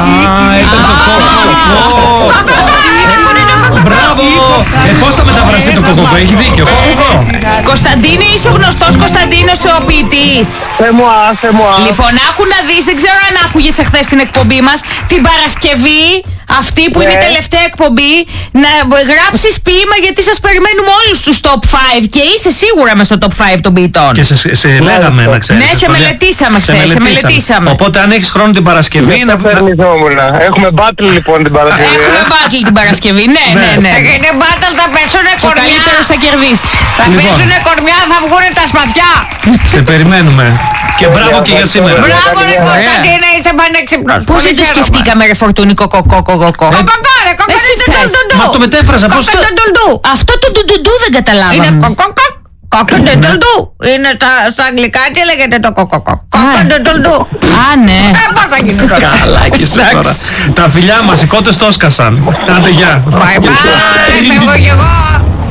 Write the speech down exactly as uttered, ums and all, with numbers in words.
ήταν το κοκοκό. Μπράβο! Ε, πώς θα μεταφραστεί το κοκοκό, έχει δίκιο. Κοκοκό. Κωνσταντίνε, είσαι ο γνωστός Κωνσταντίνος θεοποιητής. Θεμουά, θεμουά. Λοιπόν, άκου να δεις, δεν ξέρω αν άκουγες εχθές την εκπομπή μας, την Παρασκευή, αυτή που είναι η τελευταία εκπομπή, να γράψεις ποίημα γιατί σας περιμένουμε όλους τους top πέντε και είσαι σίγουρα μες στο top πέντε των ποιητών. Και σε, σε λέγαμε να ξέρεις. Ναι, σε μελετήσαμε χθες, σε μελετήσαμε. Οπότε αν έχεις χρόνο την Παρασκευή να... Έχουμε battle λοιπόν την Παρασκευή. Έχουμε battle την Παρασκευή, ναι, ναι, ναι. Είναι battle, θα πέσουνε Ο κορμιά. καλύτερος θα κερδίσει. Θα Λοιπόν. πέσουνε κορμιά, θα βγουνε τα σπαθιά. Σε περιμένουμε. Και μπράβο και για σήμερα. Μπράβο ρε Κωνσταντίνε, είσαι πανέξυπνος. Πώς δεν το σκεφτήκαμε ρε Φορτούνη, κοκοκό, κοκοκό. Κοκοκάρε, Εσύ φταίς. κοκοκάρε. Μα το μετέφραζα πώς το... Αυτό το ντουντουντού δεν Είναι καταλάβαμε. κοκοκό. Κοκκεντεντολντού. Είναι στα αγγλικά και λέγεται το κοκοκό. Κοκκεντεντολντού. Α, ναι. Ε, πώς θα γίνει τώρα. Καλά και σε τώρα. Τα φιλιά μας, οι κότες το έσκασαν. Άντε γεια. Bye bye.